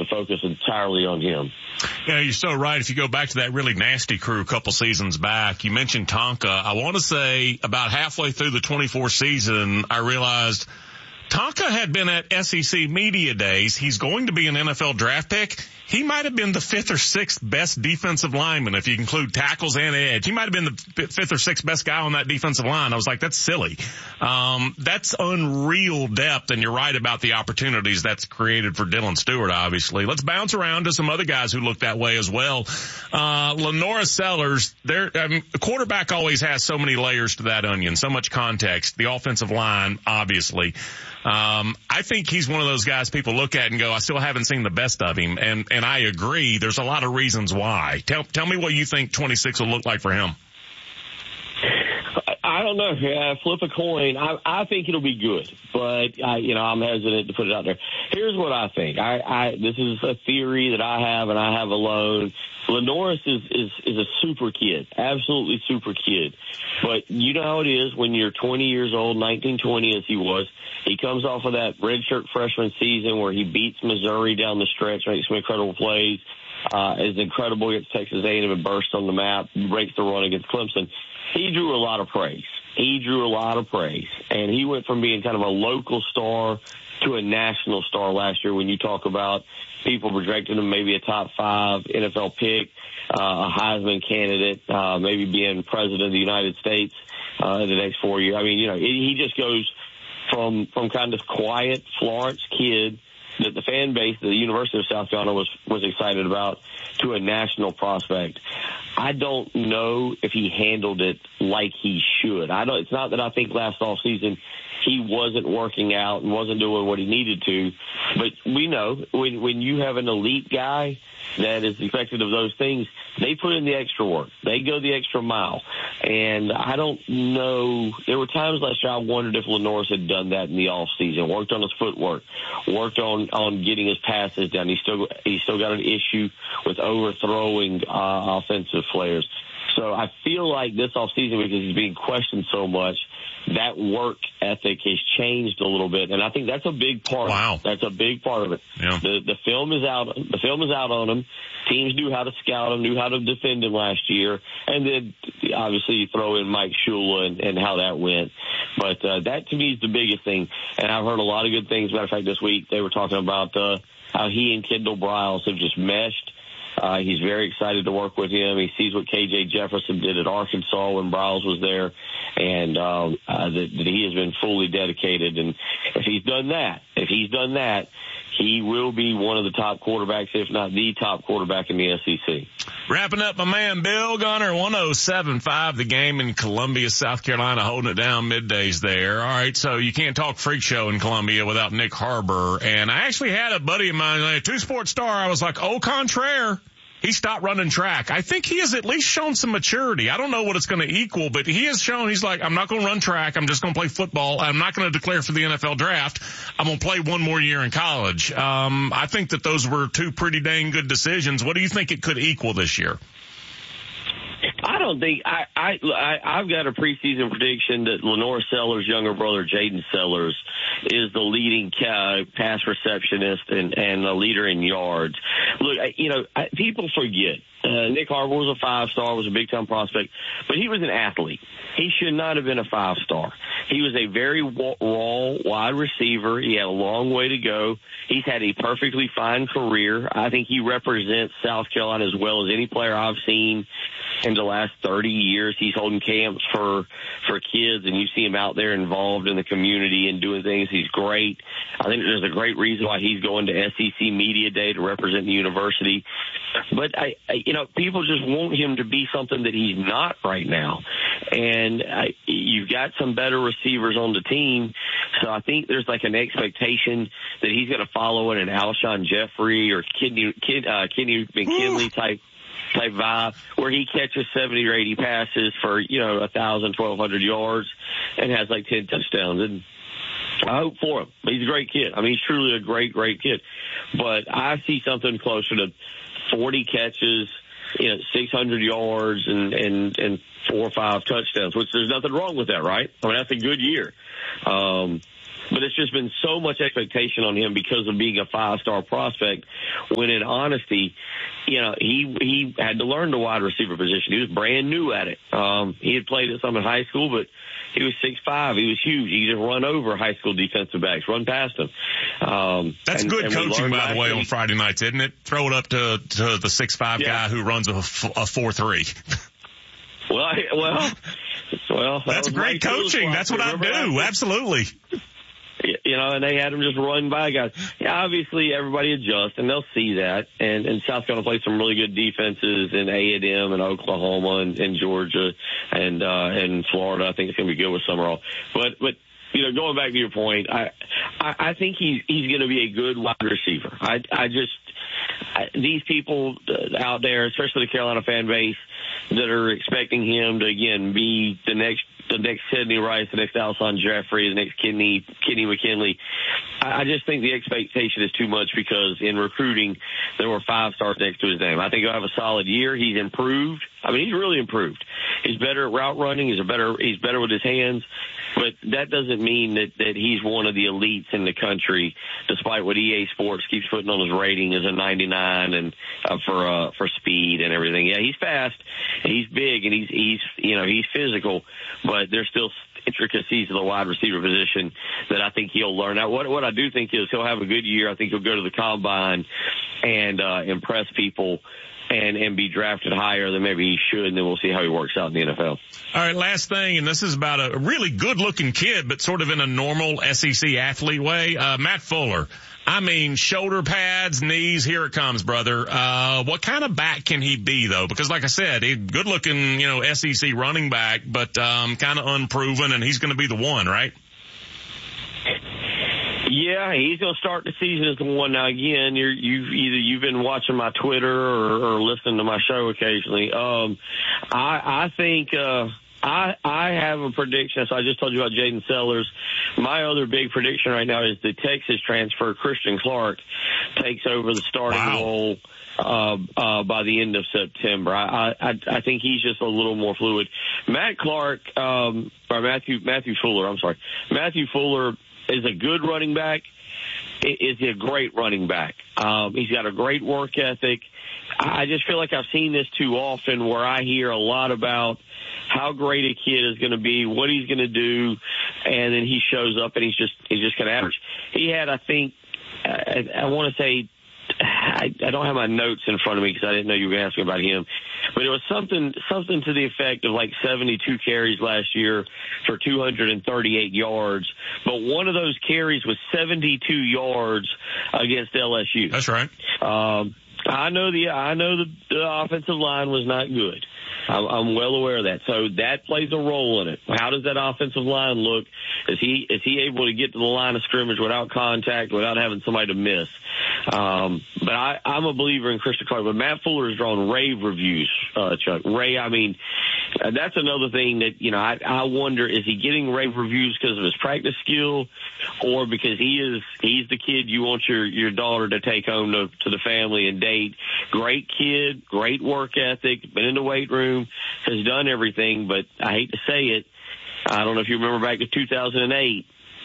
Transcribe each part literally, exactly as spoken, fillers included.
focus entirely on him. Yeah, you're so right. If you go back to that really nasty crew a couple seasons back, you mentioned Tonka. I want to say about halfway through the twenty-four season, I realized Tonka had been at S E C Media Days. He's going to be an N F L draft pick. He might have been the fifth or sixth best defensive lineman if you include tackles and edge. He might have been the fifth or sixth best guy on that defensive line. I was like, that's silly. Um, that's unreal depth, and you're right about the opportunities that's created for Dylan Stewart, obviously. Let's bounce around to some other guys who look that way as well. Uh, Lenora Sellers, there, I mean, the quarterback always has so many layers to that onion, so much context. The offensive line, obviously. Um, I think he's one of those guys people look at and go, I still haven't seen the best of him. And, and I agree. There's a lot of reasons why. Tell, tell me what you think twenty-six will look like for him. I don't know. Uh, flip a coin. I, I think it'll be good, but I, you know, I'm hesitant to put it out there. Here's what I think. I, I this is a theory that I have and I have alone. Lenoris is, is, is a super kid, absolutely super kid. But you know how it is when you're twenty years old, nineteen, twenty as he was. He comes off of that redshirt freshman season where he beats Missouri down the stretch, makes some incredible plays, uh, is incredible against Texas A and M and bursts on the map, breaks the run against Clemson. He drew a lot of praise. He drew a lot of praise. And he went from being kind of a local star to a national star last year when you talk about people projecting him maybe a top five N F L pick, uh, a Heisman candidate, uh, maybe being president of the United States uh, in the next four years. I mean, you know, he just goes from from kind of quiet Florence kid that the fan base of the University of South Carolina was, was excited about to a national prospect. I don't know if he handled it like he should. I don't, it's not that I think last offseason he wasn't working out and wasn't doing what he needed to, but we know when, when you have an elite guy that is expected of those things, they put in the extra work. They go the extra mile. And I don't know. There were times last year I wondered if Lenoris had done that in the off season, worked on his footwork, worked on, on getting his passes down. He's still, he's still got an issue with overthrowing uh, offensive players. So I feel like this offseason, because he's being questioned so much, that work ethic has changed a little bit, and I think that's a big part. Wow, of it. That's a big part of it. Yeah. The the film is out. The film is out on him. Teams knew how to scout him, knew how to defend him last year, and then obviously you throw in Mike Shula and, and how that went. But uh, that to me is the biggest thing, and I've heard a lot of good things. Matter of fact, this week they were talking about uh, how he and Kendall Briles have just meshed. Uh, he's very excited to work with him. He sees what K J Jefferson did at Arkansas when Briles was there, and um, uh, that, that he has been fully dedicated. And if he's done that, if he's done that, he will be one of the top quarterbacks, if not the top quarterback in the S E C. Wrapping up, my man Bill Gunner, one oh seven point five, the game in Columbia, South Carolina, holding it down middays there. All right, so you can't talk freak show in Columbia without Nick Harbor. And I actually had a buddy of mine, a two-sport star. I was like, au contraire. He stopped running track. I think he has at least shown some maturity. I don't know what it's going to equal, but he has shown he's like, I'm not going to run track. I'm just going to play football. I'm not going to declare for the N F L draft. I'm going to play one more year in college. Um, I think that those were two pretty dang good decisions. What do you think it could equal this year? I don't think I, I, I I've got a preseason prediction that Lenore Sellers' younger brother, Jaden Sellers, is the leading uh, pass receptionist and, and a leader in yards. Look, I, you know, I, people forget. Uh, Nick Harbor was a five-star, was a big-time prospect, but he was an athlete. He should not have been a five-star. He was a very raw wide receiver. He had a long way to go. He's had a perfectly fine career. I think he represents South Carolina as well as any player I've seen in the last thirty years. He's holding camps for for kids, and you see him out there involved in the community and doing things. He's great. I think there's a great reason why he's going to S E C Media Day to represent the university. But, I, I you know, people just want him to be something that he's not right now. And I, you've got some better receivers on the team, so I think there's like an expectation that he's going to follow in an Alshon Jeffrey or Kidney, Kid, uh, Kidney McKinley type type vibe, where he catches seventy or eighty passes for, you know, a thousand, twelve hundred yards and has like ten touchdowns. And I hope for him. He's a great kid. I mean, he's truly a great, great kid. But I see something closer to forty catches, you know, six hundred yards and, and, and four or five touchdowns, which there's nothing wrong with that, right? I mean, that's a good year. Um, but it's just been so much expectation on him because of being a five-star prospect, when in honesty, you know, he he had to learn the wide receiver position. He was brand new at it. Um, he had played it some in high school, but he was six five. He was huge. He could just run over high school defensive backs, run past them. Um, That's and, good and coaching, by the way, week. on Friday nights, isn't it? Throw it up to, to the six five yeah. guy who runs a, a four three. Well, I, well, well. That That's great coaching. That's what I do. Absolutely. You know, and they had him just run by guys. Yeah, obviously everybody adjusts, and they'll see that. And, and South Carolina plays some really good defenses in A and M and Oklahoma and, and Georgia and uh, and Florida. I think it's going to be good with Summerall. But but you know, going back to your point, I I, I think he's he's going to be a good wide receiver. I I just I, these people out there, especially the Carolina fan base, that are expecting him to again be the next the next Sidney Rice, the next Alshon Jeffrey, the next Kenny Kenny McKinley. I, I just think the expectation is too much because in recruiting there were five stars next to his name. I think he'll have a solid year. He's improved. I mean, he's really improved. He's better at route running. He's a better. He's better with his hands. But that doesn't mean that, that he's one of the elites in the country, despite what E A Sports keeps putting on his rating as a ninety-nine and uh, for uh, for speed and everything. Yeah, he's fast, he's big, and he's he's you know he's physical, but there's still intricacies of the wide receiver position that I think he'll learn. Now, what what I do think is he'll have a good year. I think he'll go to the combine and uh, impress people. And, and be drafted higher than maybe he should, and then we'll see how he works out in the N F L. All right, last thing, and this is about a really good-looking kid, but sort of in a normal S E C athlete way. Uh, Matt Fuller. I mean, shoulder pads, knees, here it comes, brother. Uh, what kind of back can he be, though? Because, like I said, he good-looking, you know, S E C running back, but um, kind of unproven, and he's going to be the one, right? Yeah, he's going to start the season as the one. Now, again, you're, you've either you've been watching my Twitter or, or listening to my show occasionally. Um, I, I think uh, I I have a prediction. So I just told you about Jaden Sellers. My other big prediction right now is the Texas transfer, Christian Clark, takes over the starting wow. role uh, uh, by the end of September. I, I I think he's just a little more fluid. Matt Clark, um, or Matthew Matthew Fuller. I'm sorry, Matthew Fuller. Is a good running back, is a great running back. Um, he's got a great work ethic. I just feel like I've seen this too often where I hear a lot about how great a kid is going to be, what he's going to do, and then he shows up and he's just he's just kind of average. He had, I think, I, I want to say, I, I don't have my notes in front of me because I didn't know you were going to ask me about him. But it was something something to the effect of like seventy-two carries last year for two hundred thirty-eight yards. But one of those carries was seventy-two yards against L S U. That's right. Um, I know the I know the, the offensive line was not good. I'm, I'm well aware of that. So that plays a role in it. How does that offensive line look? Is he is he able to get to the line of scrimmage without contact, without having somebody to miss? Um, but I, I'm a believer in Christian Clark. But Matt Fuller has drawn rave reviews, uh, Chuck. Ray, I mean, uh, that's another thing that, you know, I, I wonder, is he getting rave reviews because of his practice skill or because he is he's the kid you want your, your daughter to take home to, to the family and date? Great kid, great work ethic, been in the weight room, has done everything, but I hate to say it. I don't know if you remember back to two thousand eight.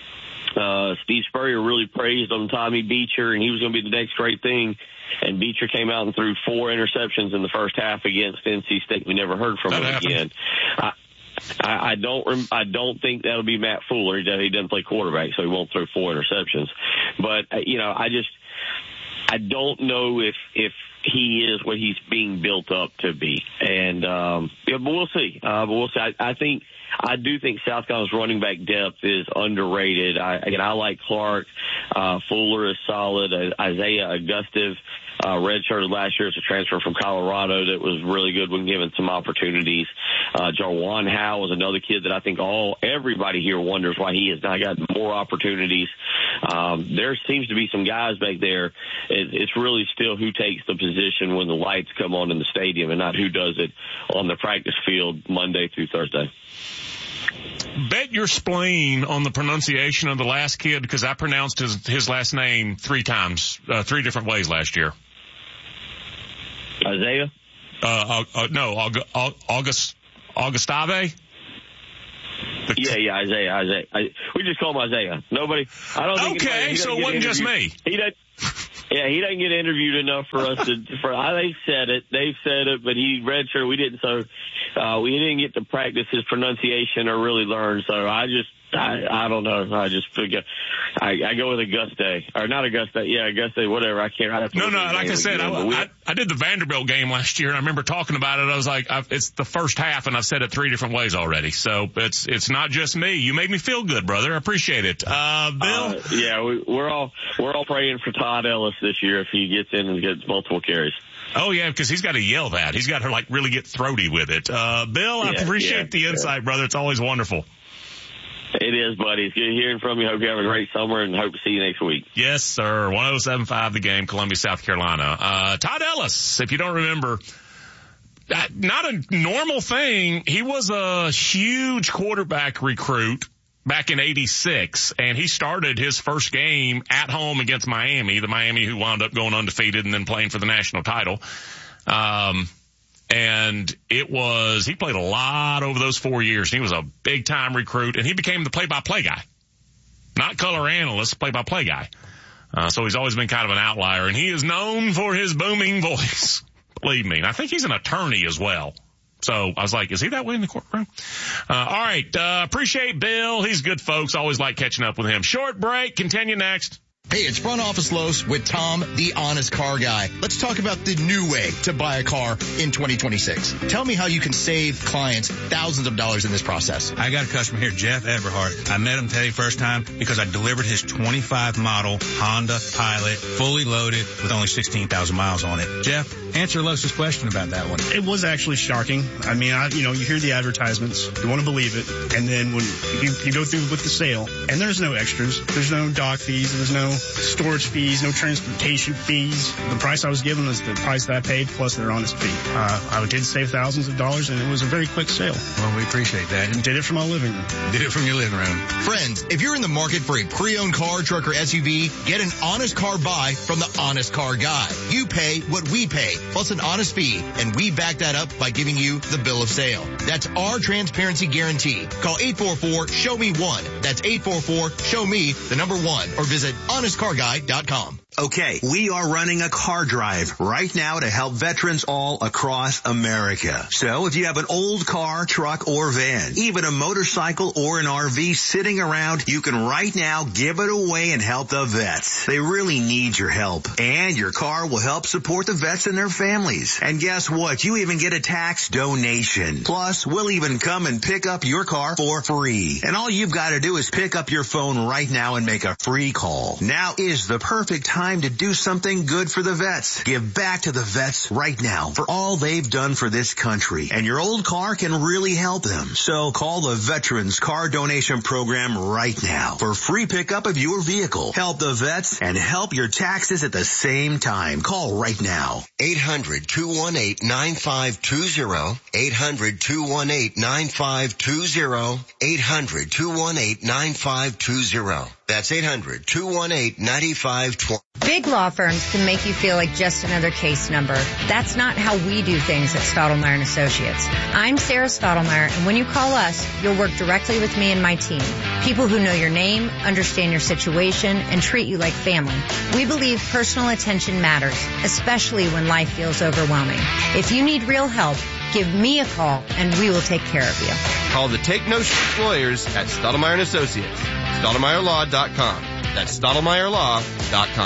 Uh, Steve Spurrier really praised on Tommy Beecher, and he was going to be the next great thing. And Beecher came out and threw four interceptions in the first half against N C State. We never heard from that him happened. again. I, I, I don't. I don't think that'll be Matt Fuller. He, he doesn't play quarterback, so he won't throw four interceptions. But uh, you know, I just I don't know if if he is what he's being built up to be. And um, yeah, but we'll see. Uh, but we'll see. I, I think. I do think South Carolina's running back depth is underrated. I, again, I like Clark. Uh, Fuller is solid. Uh, Isaiah Augustive, uh, redshirted last year as a transfer from Colorado that was really good when given some opportunities. Uh, Jarwan Howe was another kid that I think all everybody here wonders why he has not gotten more opportunities. Um, there seems to be some guys back there. It, it's really still who takes the position when the lights come on in the stadium and not who does it on the practice field Monday through Thursday. Bet your spleen on the pronunciation of the last kid because I pronounced his his last name three times, uh, three different ways last year. Isaiah? Uh, uh, uh no, Aug- August, Augustave? The, yeah, yeah, Isaiah, Isaiah. I, we just call him Isaiah. Nobody. I don't think. Okay, he so it wasn't just me. He doesn't. Yeah, he doesn't get interviewed enough for us to. For they said it, they said it, but he redshirted. We didn't, so uh, we didn't get to practice his pronunciation or really learn. So I just, I, I don't know. I just figure, I, I go with Auguste or not Auguste. Yeah, Auguste, whatever. I can't. I have to no, no. Like I said, again, I, we, I, I did the Vanderbilt game last year, and I remember talking about it. I was like, I've, it's the first half, and I've said it three different ways already. So it's it's not just me. You made me feel good, brother. I appreciate it. Uh, Bill. Uh, yeah, we, we're all we're all praying for Todd Ellis this year if he gets in and gets multiple carries. Oh, yeah, because he's got to yell that. He's got to, like, really get throaty with it. Uh, Bill, I yeah, appreciate yeah, the insight, yeah. brother. It's always wonderful. It is, buddy. It's good hearing from you. Hope you have a great summer and hope to see you next week. Yes, sir. one oh seven point five The Game, Columbia, South Carolina. Uh, Todd Ellis, if you don't remember, not a normal thing. He was a huge quarterback recruit back in eighty-six, and he started his first game at home against Miami, the Miami who wound up going undefeated and then playing for the national title. Um, and it was, he played a lot over those four years, and he was a big-time recruit, and he became the play-by-play guy. Not color analyst, play-by-play guy. Uh, so he's always been kind of an outlier, and he is known for his booming voice. Believe me. And I think he's an attorney as well. So I was like, is he that way in the courtroom? Uh, all right. Uh, appreciate Bill. He's good, folks. Always like catching up with him. Short break. Continue next. Hey, it's Front Office Los with Tom, the honest car guy. Let's talk about the new way to buy a car in twenty twenty-six. Tell me how you can save clients thousands of dollars in this process. I got a customer here, Jeff Everhart. I met him today first time because I delivered his twenty-five model Honda Pilot, fully loaded with only sixteen thousand miles on it. Jeff, answer Los's question about that one. It was actually shocking. I mean, I, you know, you hear the advertisements, you want to believe it, and then when you, you go through with the sale, and there's no extras, there's no dock fees, there's no storage fees, no transportation fees. The price I was given is the price that I paid plus their honest fee. Uh, I did save thousands of dollars, and it was a very quick sale. Well, we appreciate that. And did it from my living room. Did it from your living room. Friends, if you're in the market for a pre-owned car, truck, or S U V, get an honest car buy from the Honest Car Guy. You pay what we pay, plus an honest fee, and we back that up by giving you the bill of sale. That's our transparency guarantee. Call eight four four, show me one. That's eight four four, show me the number one, or visit honest car guy dot com. Okay, we are running a car drive right now to help veterans all across America. So if you have an old car, truck, or van, even a motorcycle or an R V sitting around, you can right now give it away and help the vets. They really need your help. And your car will help support the vets and their families. And guess what? You even get a tax donation. Plus, we'll even come and pick up your car for free. And all you've got to do is pick up your phone right now and make a free call. Now is the perfect time to do something good for the vets. Give back to the vets right now for all they've done for this country. And your old car can really help them. So call the Veterans Car Donation Program right now for free pickup of your vehicle. Help the vets and help your taxes at the same time. Call right now. eight hundred, two one eight, nine five two zero. eight hundred, two one eight, nine five two zero. eight hundred, two one eight, nine five two zero. That's eight hundred, two one eight, nine five two zero. Big law firms can make you feel like just another case number. That's not how we do things at Stottlemyre and Associates. I'm Sarah Stottlemyre, and when you call us, you'll work directly with me and my team. People who know your name, understand your situation, and treat you like family. We believe personal attention matters, especially when life feels overwhelming. If you need real help, give me a call, and we will take care of you. Call the Take No Shit Lawyers at Stottlemyre and Associates. Stottlemyre Law dot com. That's Stottlemyre Law dot com.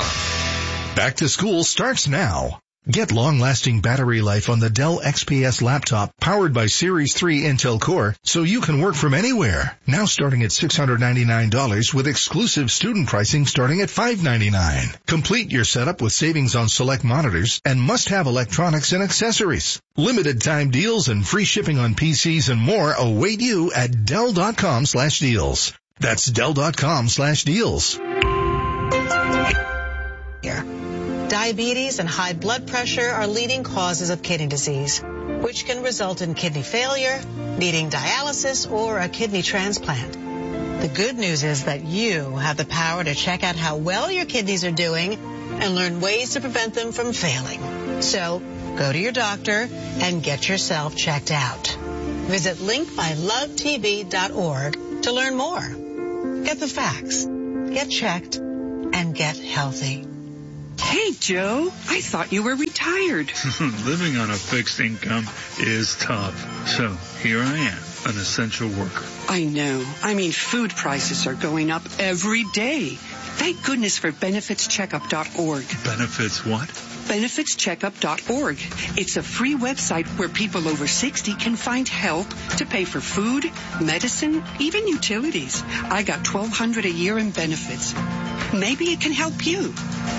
Back to school starts now. Get long-lasting battery life on the Dell X P S laptop powered by Series three Intel Core so you can work from anywhere. Now starting at six hundred ninety-nine dollars with exclusive student pricing starting at five hundred ninety-nine dollars. Complete your setup with savings on select monitors and must-have electronics and accessories. Limited time deals and free shipping on P Cs and more await you at Dell dot com slash deals. That's Dell dot com slash deals. Diabetes and high blood pressure are leading causes of kidney disease, which can result in kidney failure, needing dialysis, or a kidney transplant. The good news is that you have the power to check out how well your kidneys are doing and learn ways to prevent them from failing. So go to your doctor and get yourself checked out. Visit link by love t v dot org to learn more. Get the facts, get checked, and get healthy. Hey, Joe, I thought you were retired. Living on a fixed income is tough. So here I am, an essential worker. I know. I mean, food prices are going up every day. Thank goodness for benefits checkup dot org. Benefits what? benefits checkup dot org. It's a free website where people over sixty can find help to pay for food, medicine, even utilities. I got twelve hundred dollars a year in benefits. Maybe it can help you.